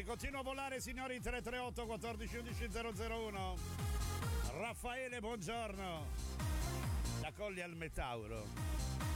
continua a volare, signori. 338 14 11 001. Raffaele, buongiorno. Da Colli al Metauro.